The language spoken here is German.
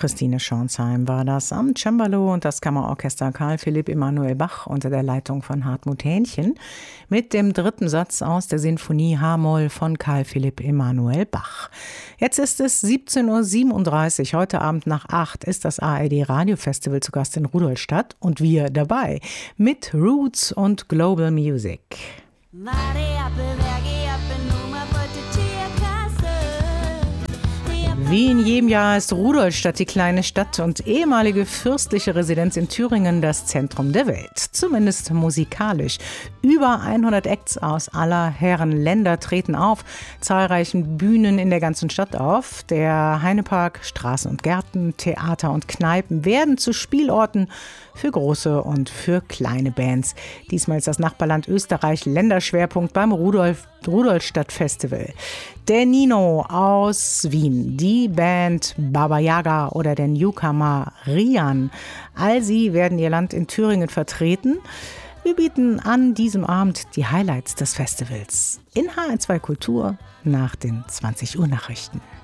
Christine Schornsheim war das am Cembalo und das Kammerorchester Karl Philipp Emanuel Bach unter der Leitung von Hartmut Hähnchen mit dem dritten Satz aus der Sinfonie H-Moll von Karl Philipp Emanuel Bach. Jetzt ist es 17:37 Uhr. Heute Abend nach 8 ist das ARD Radiofestival zu Gast in Rudolstadt und wir dabei mit Roots und Global Music. Wie in jedem Jahr ist Rudolstadt die kleine Stadt und ehemalige fürstliche Residenz in Thüringen das Zentrum der Welt. Zumindest musikalisch. Über 100 Acts aus aller Herren Länder treten auf, zahlreichen Bühnen in der ganzen Stadt auf. Der Heinepark, Straßen und Gärten, Theater und Kneipen werden zu Spielorten für große und für kleine Bands. Diesmal ist das Nachbarland Österreich Länderschwerpunkt beim Rudolstadt Festival. Der Nino aus Wien, die Band Baba Yaga oder der Newcomer Rian. All sie werden ihr Land in Thüringen vertreten. Wir bieten an diesem Abend die Highlights des Festivals in HR2 Kultur nach den 20 Uhr Nachrichten.